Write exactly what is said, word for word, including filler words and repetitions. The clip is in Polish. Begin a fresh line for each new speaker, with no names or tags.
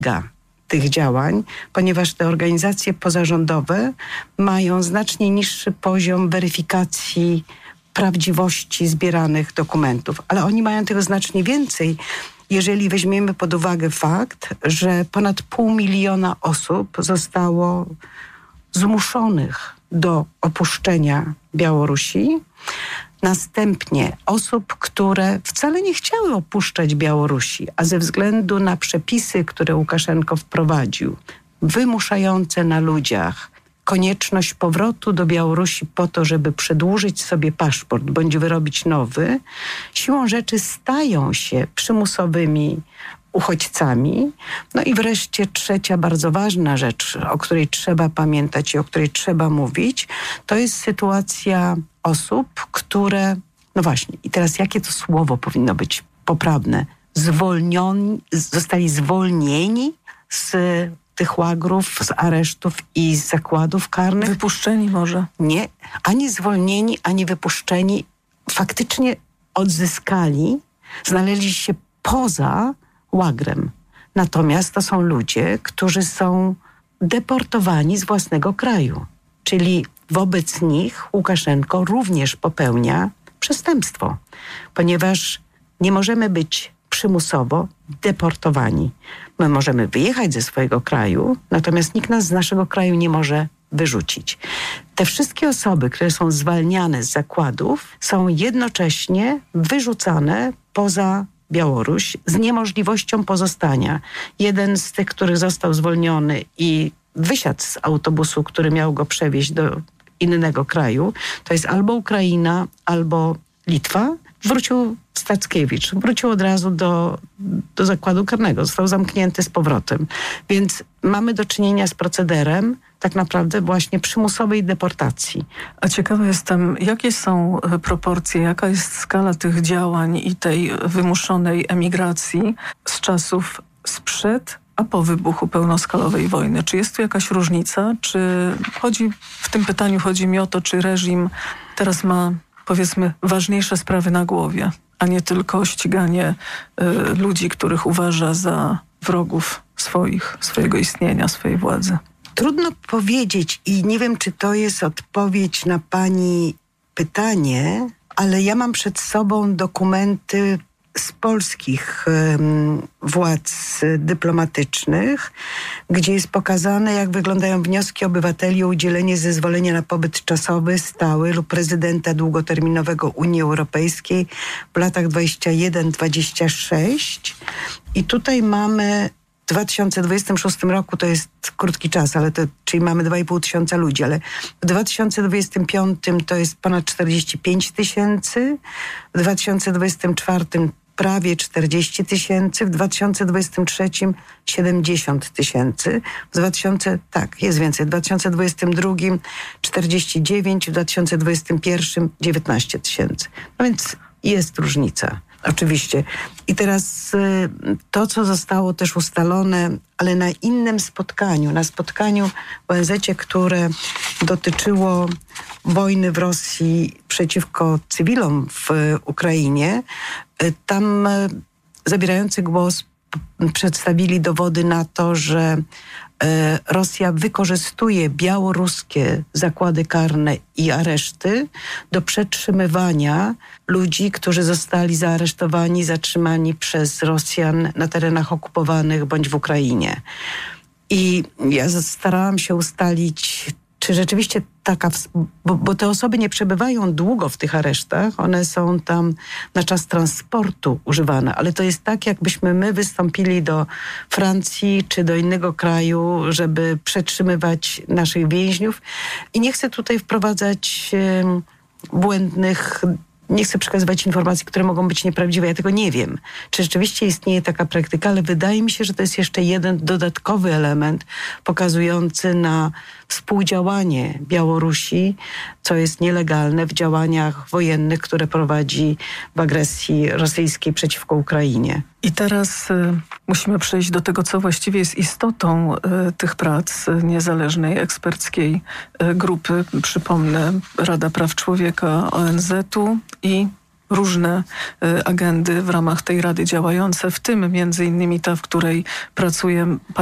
tych działań, ponieważ te organizacje pozarządowe mają znacznie niższy poziom weryfikacji prawdziwości zbieranych dokumentów, ale oni mają tego znacznie więcej, jeżeli weźmiemy pod uwagę fakt, że ponad pół miliona osób zostało zmuszonych do opuszczenia Białorusi. Następnie osób, które wcale nie chciały opuszczać Białorusi, a ze względu na przepisy, które Łukaszenko wprowadził, wymuszające na ludziach konieczność powrotu do Białorusi po to, żeby przedłużyć sobie paszport bądź wyrobić nowy, siłą rzeczy stają się przymusowymi uchodźcami. No i wreszcie trzecia bardzo ważna rzecz, o której trzeba pamiętać i o której trzeba mówić, to jest sytuacja osób, które, no właśnie, i teraz jakie to słowo powinno być poprawne? Zwolnioni, zostali zwolnieni z tych łagrów, z aresztów i z zakładów karnych.
Wypuszczeni może?
Nie, ani zwolnieni, ani wypuszczeni. Faktycznie odzyskali, znaleźli się poza łagrem. Natomiast to są ludzie, którzy są deportowani z własnego kraju. Czyli wobec nich Łukaszenko również popełnia przestępstwo, ponieważ nie możemy być przymusowo deportowani. My możemy wyjechać ze swojego kraju, natomiast nikt nas z naszego kraju nie może wyrzucić. Te wszystkie osoby, które są zwalniane z zakładów, są jednocześnie wyrzucane poza Białoruś z niemożliwością pozostania. Jeden z tych, który został zwolniony i wysiadł z autobusu, który miał go przewieźć do innego kraju, to jest albo Ukraina, albo Litwa. Wrócił Stackiewicz, wrócił od razu do, do zakładu karnego, został zamknięty z powrotem. Więc mamy do czynienia z procederem tak naprawdę właśnie przymusowej deportacji.
A ciekawa jestem, jakie są proporcje, jaka jest skala tych działań i tej wymuszonej emigracji z czasów sprzed, a po wybuchu pełnoskalowej wojny? Czy jest tu jakaś różnica? Czy chodzi, w tym pytaniu chodzi mi o to, czy reżim teraz ma, powiedzmy, ważniejsze sprawy na głowie, a nie tylko ściganie y, ludzi, których uważa za wrogów swoich, swojego istnienia, swojej władzy?
Trudno powiedzieć i nie wiem, czy to jest odpowiedź na pani pytanie, ale ja mam przed sobą dokumenty z polskich um, władz dyplomatycznych, gdzie jest pokazane, jak wyglądają wnioski obywateli o udzielenie zezwolenia na pobyt czasowy, stały lub rezydenta długoterminowego Unii Europejskiej w latach dwudziestym pierwszym do dwudziestego szóstego. I tutaj mamy w dwa tysiące dwudziestym szóstym roku, to jest krótki czas, ale to, czyli mamy dwa i pół tysiąca ludzi, ale w dwa tysiące dwudziestym piątym to jest ponad czterdzieści pięć tysięcy, w dwa tysiące dwudziestym czwartym prawie czterdzieści tysięcy, w dwa tysiące dwudziestym trzecim siedemdziesiąt tysięcy, w dwa tysiące, tak, jest więcej, w dwa tysiące dwudziestym drugim czterdzieści dziewięć, w dwa tysiące dwudziestym pierwszym dziewiętnaście tysięcy. No więc jest różnica. Oczywiście. I teraz y, to, co zostało też ustalone, ale na innym spotkaniu, na spotkaniu w O N Z-cie, które dotyczyło wojny w Rosji przeciwko cywilom w y, Ukrainie, y, tam y, zabierający głos p- przedstawili dowody na to, że Rosja wykorzystuje białoruskie zakłady karne i areszty do przetrzymywania ludzi, którzy zostali zaaresztowani, zatrzymani przez Rosjan na terenach okupowanych bądź w Ukrainie. I ja starałam się ustalić, czy rzeczywiście taka, bo, bo te osoby nie przebywają długo w tych aresztach, one są tam na czas transportu używane, ale to jest tak, jakbyśmy my wystąpili do Francji czy do innego kraju, żeby przetrzymywać naszych więźniów. I nie chcę tutaj wprowadzać um, błędnych, nie chcę przekazywać informacji, które mogą być nieprawdziwe. Ja tego nie wiem, czy rzeczywiście istnieje taka praktyka, ale wydaje mi się, że to jest jeszcze jeden dodatkowy element pokazujący na współdziałanie Białorusi, co jest nielegalne w działaniach wojennych, które prowadzi w agresji rosyjskiej przeciwko Ukrainie.
I teraz y, musimy przejść do tego, co właściwie jest istotą y, tych prac niezależnej, eksperckiej y, grupy. Przypomnę, Rada Praw Człowieka O N Z-u i różne agendy w ramach tej Rady działające, w tym między innymi ta, w której pracuje